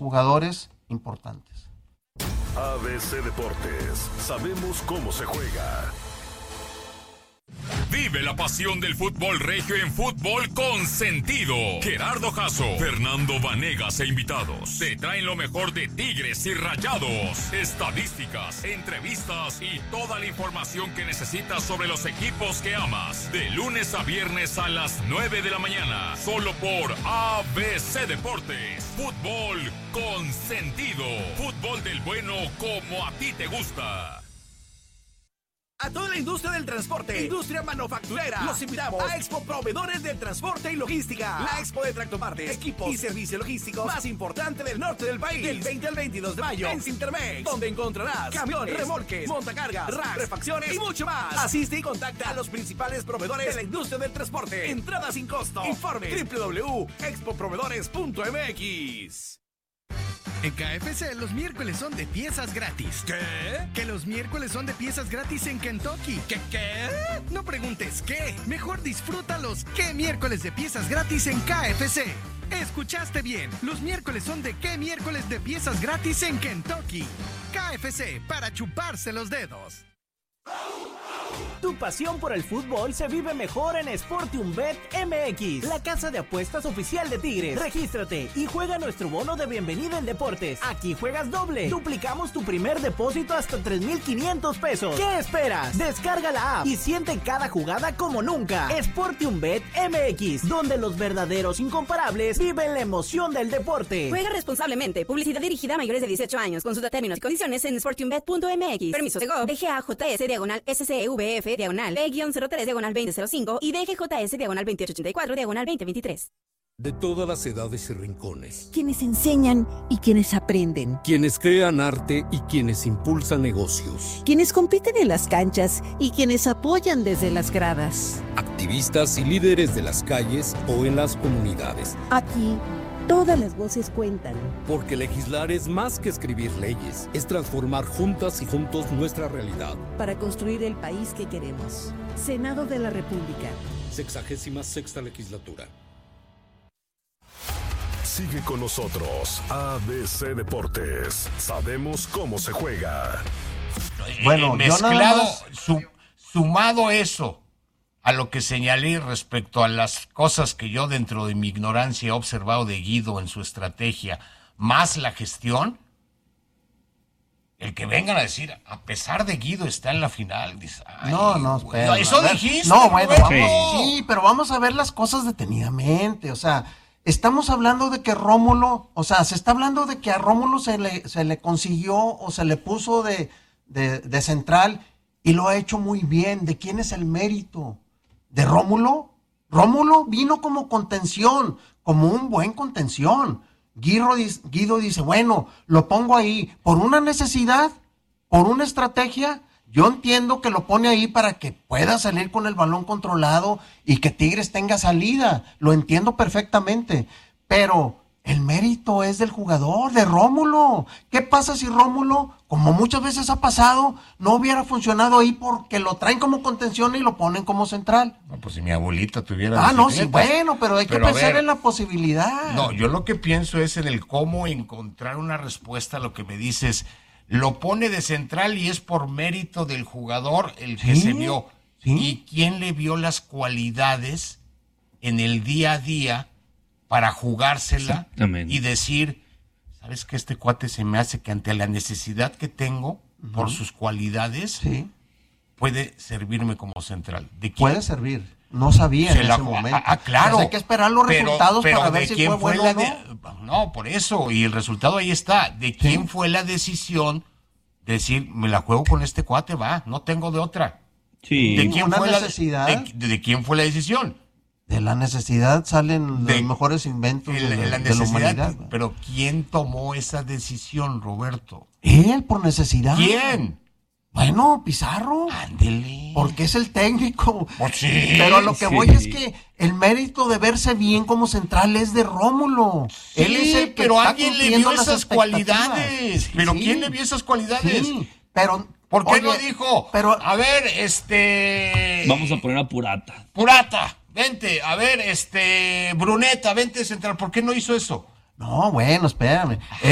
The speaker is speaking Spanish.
jugadores importantes. ABC Deportes, sabemos cómo se juega. Vive la pasión del fútbol regio en Fútbol con Sentido. Gerardo Jasso, Fernando Vanegas e invitados te traen lo mejor de Tigres y Rayados, estadísticas, entrevistas y toda la información que necesitas sobre los equipos que amas. De lunes a viernes a las 9 de la mañana, solo por ABC Deportes. Fútbol con Sentido. Fútbol del bueno como a ti te gusta. A toda la industria del transporte, industria manufacturera, los invitamos a Expo Proveedores del Transporte y Logística. La Expo de tractopartes, equipos y servicios logísticos más importante del norte del país. Del 20 al 22 de mayo en Sintermex, donde encontrarás camiones, remolques, montacargas, racks, refacciones y mucho más. Asiste y contacta a los principales proveedores de la industria del transporte. Entrada sin costo. Informe www.expoproveedores.mx. En KFC los miércoles son de piezas gratis. ¿Qué? Que los miércoles son de piezas gratis en Kentucky. ¿Qué? No preguntes qué. Mejor disfruta los ¿qué miércoles de piezas gratis en KFC? Escuchaste bien. Los miércoles son de ¿qué miércoles de piezas gratis en Kentucky? KFC, para chuparse los dedos. Tu pasión por el fútbol se vive mejor en Sportium Bet MX, la casa de apuestas oficial de Tigres. Regístrate y juega nuestro bono de bienvenida en deportes. Aquí juegas doble. Duplicamos tu primer depósito hasta 3,500 pesos. ¿Qué esperas? Descarga la app y siente cada jugada como nunca. Sportium Bet MX, donde los verdaderos incomparables viven la emoción del deporte. Juega responsablemente. Publicidad dirigida a mayores de 18 años. Consulta términos y condiciones en sportiumbet.mx. Permiso Segov, DGAJS/SCUVF B-03/2005 y DGJS/2884/2023. De todas las edades y rincones. Quienes enseñan y quienes aprenden. Quienes crean arte y quienes impulsan negocios. Quienes compiten en las canchas y quienes apoyan desde las gradas. Activistas y líderes de las calles o en las comunidades. Aquí, todas las voces cuentan. Porque legislar es más que escribir leyes, es transformar juntas y juntos nuestra realidad. Para construir el país que queremos. Senado de la República. 66ª legislatura. Sigue con nosotros, ABC Deportes. Sabemos cómo se juega. Bueno, mezclado, sumado eso a lo que señalé respecto a las cosas que yo dentro de mi ignorancia he observado de Guido en su estrategia, más la gestión, el que vengan a decir, a pesar de Guido está en la final, dice, No, espera. eso dijiste. No, bueno, sí, pero vamos a ver las cosas detenidamente, o sea, estamos hablando de que Rómulo, o sea, se está hablando de que a Rómulo se le consiguió o se le puso de central y lo ha hecho muy bien. ¿De quién es el mérito? ¿De Rómulo? Rómulo vino como contención, como un buen contención. Guido dice, bueno, lo pongo ahí por una necesidad, por una estrategia. Yo entiendo que lo pone ahí para que pueda salir con el balón controlado y que Tigres tenga salida. Lo entiendo perfectamente, pero el mérito es del jugador, de Rómulo. ¿Qué pasa si Rómulo, como muchas veces ha pasado, no hubiera funcionado ahí porque lo traen como contención y lo ponen como central? No, pues si mi abuelita tuviera sí, bueno, pero hay que pensar en la posibilidad. No, yo lo que pienso es en el cómo encontrar una respuesta a lo que me dices. Lo pone de central y es por mérito del jugador el que se vio. ¿Sí? ¿Y quién le vio las cualidades en el día a día para jugársela y decir, ¿sabes qué? Este cuate se me hace que ante la necesidad que tengo por sus cualidades puede servirme como central. ¿De quién? Puede servir. No sabía en ese momento. Claro. Pues hay que esperar los resultados para ver si fue bueno o no. No, por eso. Y el resultado ahí está. ¿De quién fue la decisión de decir, me la juego con este cuate, va, no tengo de otra? Sí. ¿De quién fue necesidad? ¿De quién fue la decisión? De la necesidad salen los mejores inventos de la humanidad. Pero ¿quién tomó esa decisión, Roberto? Él, por necesidad. ¿Quién? Bueno, Pizarro. Ándele. Porque es el técnico. Pues sí. Pero a lo que voy es que el mérito de verse bien como central es de Rómulo. Sí, él es el que pero está alguien le vio las esas cualidades. ¿Pero quién le vio esas cualidades? Sí, pero... ¿Por qué no dijo? Pero, a ver, vamos a poner a Purata. Purata, vente. A ver, Bruneta, vente central. ¿Por qué no hizo eso? No, bueno, espérame.